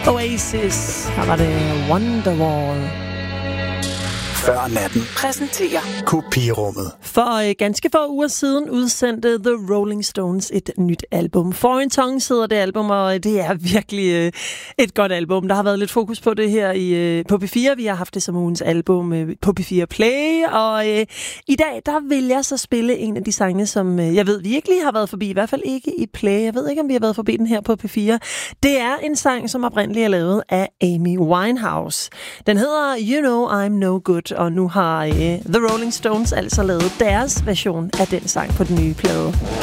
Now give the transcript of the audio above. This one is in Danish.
Oasis. Her var det Wonderwall. Før natten Præsenterer Kopirummet. For ganske få uger siden udsendte The Rolling Stones et nyt album. Foreign Tongues hedder det album, og det er virkelig et godt album. Der har været lidt fokus på det her på P4. Vi har haft det som ugens album på P4 Play, og i dag der vil jeg så spille en af de sange, som jeg ved, vi ikke lige har været forbi. I hvert fald ikke i Play. Jeg ved ikke, om vi har været forbi den her på P4. Det er en sang, som oprindeligt er lavet af Amy Winehouse. Den hedder You Know I'm No Good, og nu har The Rolling Stones altså lavet deres version af den sang på den nye plade.